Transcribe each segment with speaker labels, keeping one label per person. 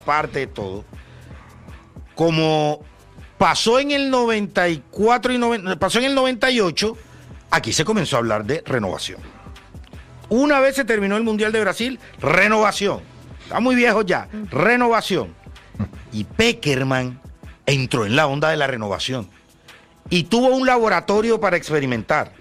Speaker 1: parte de todo, como pasó en el 94 y pasó en el 98, aquí se comenzó a hablar de renovación. Una vez se terminó el Mundial de Brasil, renovación. Está muy viejo ya, renovación. Y Pekerman entró en la onda de la renovación y tuvo un laboratorio para experimentar.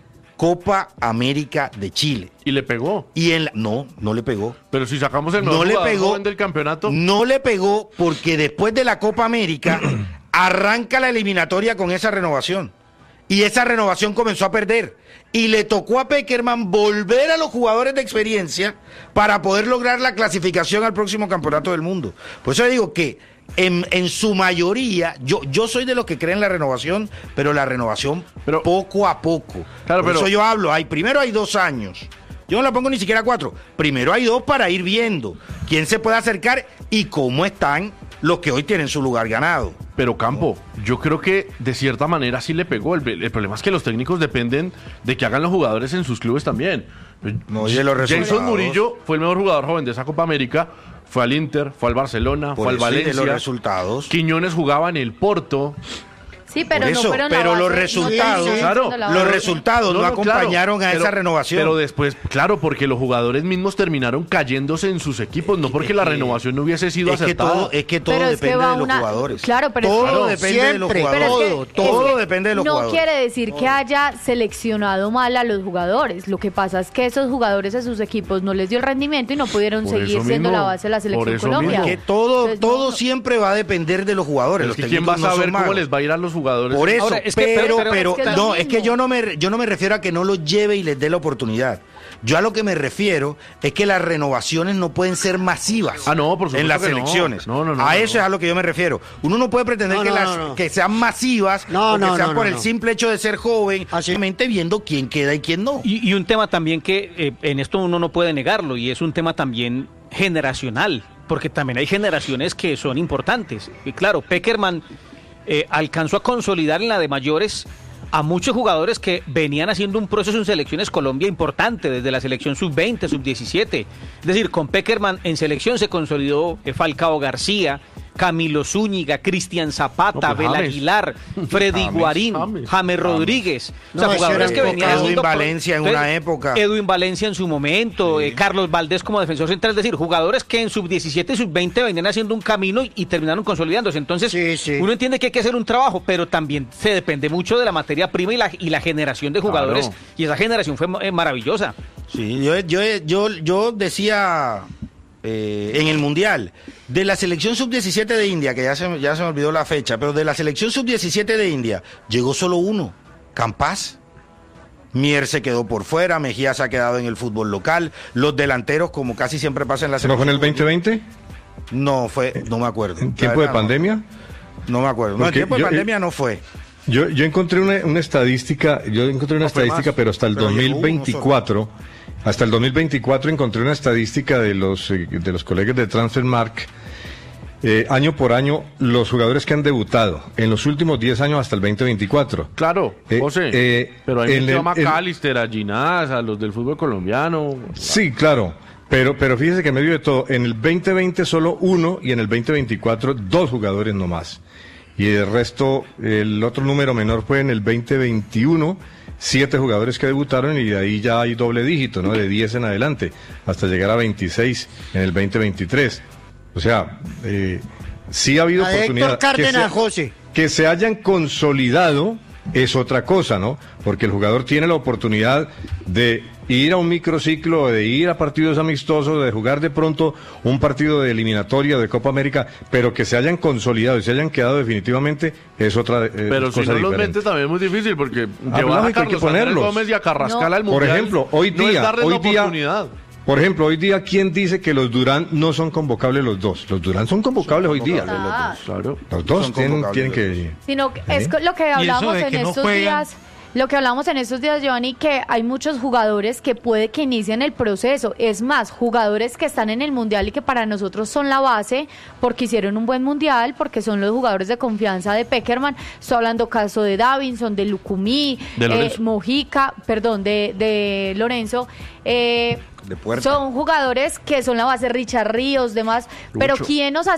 Speaker 1: Copa América de Chile.
Speaker 2: ¿Y le pegó?
Speaker 1: Y no le pegó.
Speaker 2: Pero si sacamos el mejor jugador joven del campeonato.
Speaker 1: No le pegó porque después de la Copa América arranca la eliminatoria con esa renovación. Y esa renovación comenzó a perder. Y le tocó a Pekerman volver a los jugadores de experiencia para poder lograr la clasificación al próximo campeonato del mundo. Por eso digo que en su mayoría, yo soy de los que creen la renovación, pero la renovación poco a poco.
Speaker 2: Claro,
Speaker 1: Por eso yo hablo, primero hay 2 años. Yo no la pongo ni siquiera 4. Primero hay 2 para ir viendo quién se puede acercar y cómo están los que hoy tienen su lugar ganado.
Speaker 2: Pero Campo, yo creo que de cierta manera sí le pegó. El problema es que los técnicos dependen de que hagan los jugadores en sus clubes también.
Speaker 1: No, y de los resultados.
Speaker 2: Jason Murillo fue el mejor jugador joven de esa Copa América. Fue al Inter, fue al Barcelona, fue al Valencia.
Speaker 1: De los resultados.
Speaker 2: Quiñones jugaba en el Porto.
Speaker 3: Sí, pero
Speaker 1: eso,
Speaker 3: no fueron
Speaker 1: pero los resultados no acompañaron a esa renovación.
Speaker 2: Pero después, claro, porque los jugadores mismos terminaron cayéndose en sus equipos, no porque la renovación no hubiese sido acertada.
Speaker 1: Es que todo depende de los jugadores.
Speaker 3: Claro, pero
Speaker 1: todo depende de los jugadores. Todo depende de los jugadores.
Speaker 3: No quiere decir que haya seleccionado mal a los jugadores. Lo que pasa es que esos jugadores a sus equipos no les dio el rendimiento y no pudieron seguir siendo la base de la selección Colombia.
Speaker 1: Que todo siempre va a depender de los jugadores.
Speaker 2: Los ¿quién va a saber cómo les va a ir a los jugadores?
Speaker 1: Por eso, ahora, es que yo no me refiero a que no los lleve y les dé la oportunidad. Yo a lo que me refiero es que las renovaciones no pueden ser masivas
Speaker 2: por supuesto
Speaker 1: en las selecciones. Eso es a lo que yo me refiero. Uno no puede pretender que sean masivas o que sean por el simple hecho de ser joven, simplemente viendo quién queda y quién no.
Speaker 4: Y un tema también que en esto uno no puede negarlo, y es un tema también generacional, porque también hay generaciones que son importantes. Y claro, Pekerman alcanzó a consolidar en la de mayores a muchos jugadores que venían haciendo un proceso en Selecciones Colombia importante, desde la selección sub-20, sub-17. Es decir, con Pekerman en selección se consolidó Falcao García, Camilo Zúñiga, Cristian Zapata, Abel Aguilar, Freddy Guarín, James Rodríguez. O sea, jugadores que venían
Speaker 1: Edwin Valencia en una época.
Speaker 4: Edwin Valencia en su momento, Carlos Valdés como defensor central. Es decir, jugadores que en sub-17 y sub-20 venían haciendo un camino y terminaron consolidándose. Entonces, uno entiende que hay que hacer un trabajo, pero también se depende mucho de la materia prima y la generación de jugadores. Claro. Y esa generación fue maravillosa.
Speaker 1: Sí, yo decía en el Mundial, de la selección sub-17 de India, que ya se me olvidó la fecha, pero de la selección sub-17 de India, llegó solo uno, Campas. Mier se quedó por fuera, Mejía se ha quedado en el fútbol local, los delanteros, como casi siempre pasa en la selección.
Speaker 5: ¿No fue en el 2020?
Speaker 1: No, no me acuerdo.
Speaker 5: ¿En tiempo de pandemia?
Speaker 1: No me acuerdo. No, en tiempo de pandemia no fue.
Speaker 5: Yo encontré una estadística, pero hasta el 2024, hasta el 2024 encontré una estadística de los colegas de Transfermarkt, año por año, los jugadores que han debutado en los últimos 10 años hasta el 2024.
Speaker 2: Claro, José, pero ahí metió a McAllister, a Ginás, a los del fútbol colombiano.
Speaker 5: Sí, claro. Pero fíjese que en medio de todo, en el 2020 solo uno y en el 2024 2 jugadores nomás. Y el resto, el otro número menor fue en el 2021, 7 jugadores que debutaron y de ahí ya hay doble dígito, ¿no? De 10 en adelante, hasta llegar a 26 en el 2023. O sea, sí ha habido oportunidad.
Speaker 6: Héctor Cárdenas, José.
Speaker 5: Que se hayan consolidado es otra cosa, ¿no? Porque el jugador tiene la oportunidad de ir a un microciclo, de ir a partidos amistosos, de jugar de pronto un partido de eliminatoria de Copa América, pero que se hayan consolidado y se hayan quedado definitivamente es otra
Speaker 2: pero
Speaker 5: cosa
Speaker 2: si no
Speaker 5: diferente.
Speaker 2: los metes también es muy difícil porque llevar a Carlos Andrés Gómez y a Carrascal al Mundial,
Speaker 5: por ejemplo, hoy día,
Speaker 2: no es darle la oportunidad.
Speaker 5: Por ejemplo, hoy día, ¿quién dice que los Durán no son convocables los dos? Los Durán son convocables hoy día.
Speaker 2: Claro.
Speaker 5: Los dos tienen que...
Speaker 3: Sino que es lo que hablamos en estos días. Lo que hablamos en estos días, Giovanni, que hay muchos jugadores que puede que inicien el proceso. Es más, jugadores que están en el Mundial y que para nosotros son la base porque hicieron un buen Mundial, porque son los jugadores de confianza de Pekerman. Estoy hablando caso de Davinson, de Lucumí, Mojica, perdón, de Lorenzo.
Speaker 1: de puerta.
Speaker 3: Son jugadores que son la base, Richard Ríos, demás, pero ¿quién nos